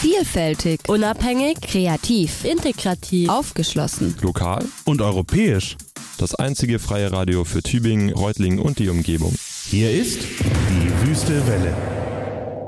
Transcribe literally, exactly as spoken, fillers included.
Vielfältig, unabhängig, kreativ, integrativ, aufgeschlossen, lokal und europäisch. Das einzige freie Radio für Tübingen, Reutlingen und die Umgebung. Hier ist die Wüste Welle.